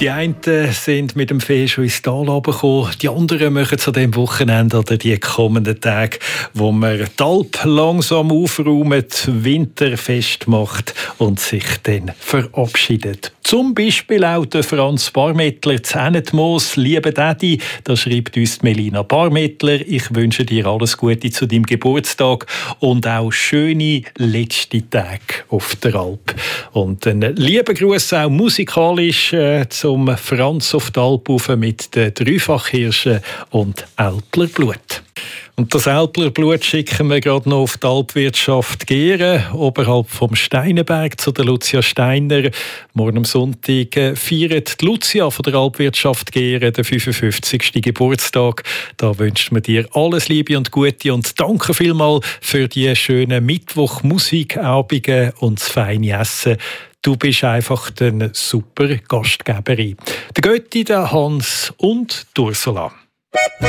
Die einen sind mit dem Fee schon ins Tal runtergekommen, die anderen machen es an diesem Wochenende oder die kommenden Tage, wo man die Alp langsam aufräumt, winterfest macht und sich dann verabschiedet. Zum Beispiel auch der Franz Barmettler zu Ennetmoos. Lieber Daddy, da schreibt uns Melina Barmettler, ich wünsche dir alles Gute zu deinem Geburtstag und auch schöne letzte Tage auf der Alp. Und einen lieben Gruß auch musikalisch zum Franz auf der Alp rauf mit den Dreifachhirschen und Älpler Blut. Und das Älpler Blut schicken wir gerade noch auf die Alpwirtschaft Gehren, oberhalb vom Steinenberg zu der Lucia Steiner. Morgen am Sonntag feiert die Lucia von der Alpwirtschaft Gehren den 55. Geburtstag. Da wünscht man dir alles Liebe und Gute und danke vielmals für die schönen Mittwoch-Musikabende und das feine Essen. Du bist einfach eine super Gastgeberin. Der Götti, der Hans und die Ursula.